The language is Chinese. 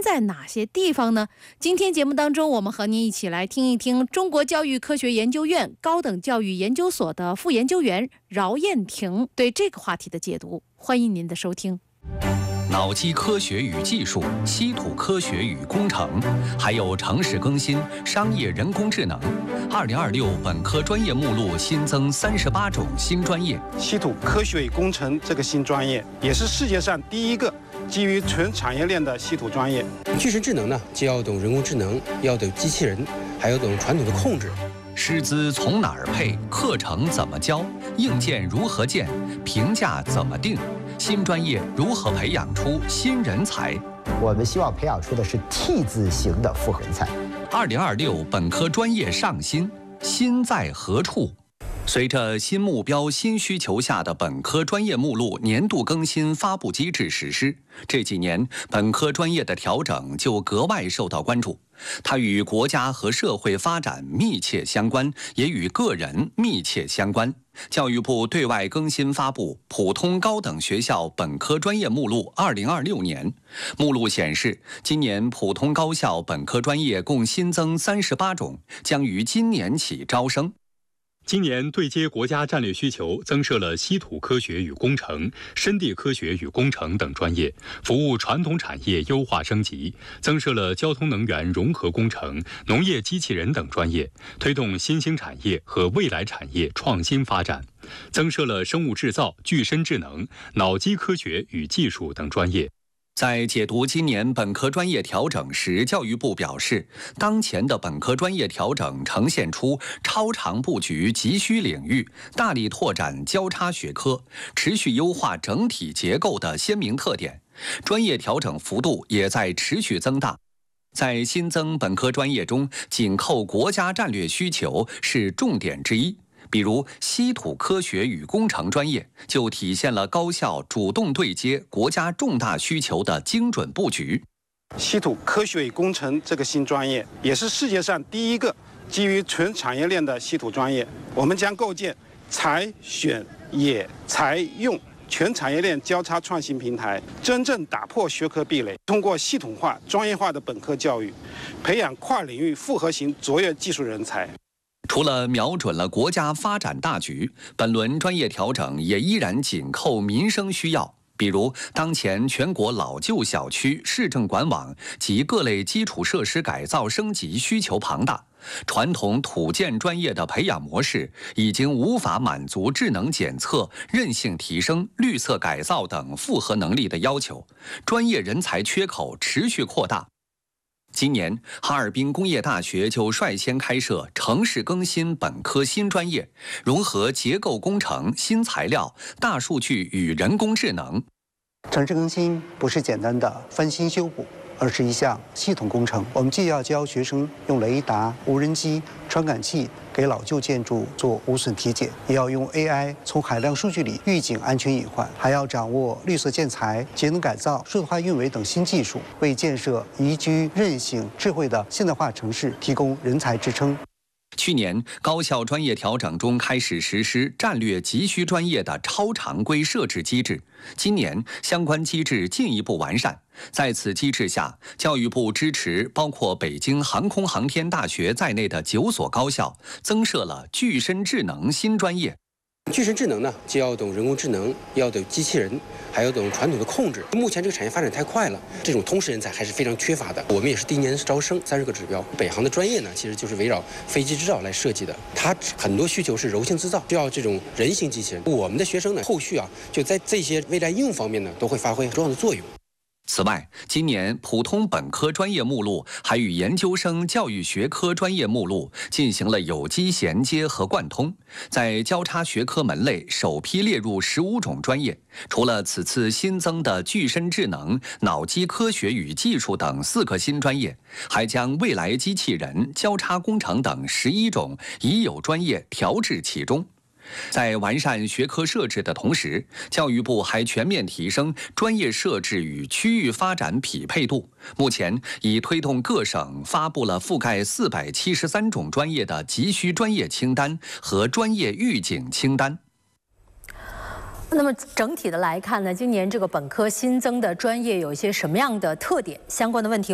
在哪些地方呢？今天节目当中，我们和您一起来听一听中国教育科学研究院高等教育研究所的副研究员饶燕婷对这个话题的解读。欢迎您的收听。 脑机科学与技术、稀土科学与工程，还有城市更新、商业人工智能。2026本科专业目录新增38种新专业。 稀土科学与工程这个新专业，也是世界上第一个基于全产业链的稀土专业。 具身智能呢，既要懂人工智能，要懂机器人，还要懂传统的控制。 师资从哪儿配？课程怎么教？硬件如何建？评价怎么定？新专业如何培养出新人才？ 我们希望培养出的是 T 字形的复合人才。 2026本科专业上新，新在何处？随着新目标、新需求下的本科专业目录年度更新发布机制实施，这几年本科专业的调整就格外受到关注。它与国家和社会发展密切相关，也与个人密切相关。教育部对外更新发布《普通高等学校本科专业目录2026年》，目录显示，今年普通高校本科专业共新增38种，将于今年起招生。 今年对接国家战略需求，增设了稀土科学与工程、深地科学与工程等专业，服务传统产业优化升级；增设了交通能源融合工程、农业机器人等专业，推动新兴产业和未来产业创新发展；增设了生物制造、具身智能、脑机科学与技术等专业。 在解读今年本科专业调整时，教育部表示，当前的本科专业调整呈现出超长布局急需领域、大力拓展交叉学科、持续优化整体结构的鲜明特点，专业调整幅度也在持续增大。在新增本科专业中，紧扣国家战略需求是重点之一。比如稀土科学与工程专业就体现了高校主动对接国家重大需求的精准布局。 稀土科学与工程这个新专业，也是世界上第一个基于全产业链的稀土专业。我们将构建采、选、冶、材、用全产业链交叉创新平台，真正打破学科壁垒，通过系统化、专业化的本科教育，培养跨领域复合型卓越技术人才。 除了瞄准了国家发展大局，本轮专业调整也依然紧扣民生需要。比如，当前全国老旧小区、市政管网及各类基础设施改造升级需求庞大，传统土建专业的培养模式已经无法满足智能检测、韧性提升、绿色改造等复合能力的要求，专业人才缺口持续扩大。今年，哈尔滨工业大学就率先开设城市更新本科新专业，融合结构工程、新材料、大数据与人工智能。 城市更新不是简单的翻新修补，而是一项系统工程。我们既要教学生用雷达、无人机、传感器给老旧建筑做无损体检，也要用 AI 从海量数据里预警安全隐患，还要掌握绿色建材、节能改造、数字化运维等新技术，为建设宜居、韧性、智慧的现代化城市提供人才支撑。 去年，高校专业调整中开始实施战略急需专业的超常规设置机制。今年，相关机制进一步完善。在此机制下，教育部支持包括北京航空航天大学在内的9所高校，增设了具身智能新专业。 具身智能呢，既要懂人工智能，要懂机器人，还要懂传统的控制。目前这个产业发展太快了，这种通识人才还是非常缺乏的。我们也是第一年招生30个指标。北航的专业呢，其实就是围绕飞机制造来设计的，它很多需求是柔性制造，需要这种人形机器人。我们的学生呢，后续就在这些未来应用方面呢，都会发挥重要的作用。 此外，今年普通本科专业目录还与研究生教育学科专业目录进行了有机衔接和贯通，在交叉学科门类首批列入15种专业。除了此次新增的具身智能、脑机科学与技术等4个新专业，还将未来机器人、交叉工程等11种已有专业调至其中。在完善学科设置的同时，教育部还全面提升专业设置与区域发展匹配度。目前已推动各省发布了覆盖473种专业的急需专业清单和专业预警清单。 那么整体的来看呢，今年这个本科新增的专业有一些什么样的特点？相关的问题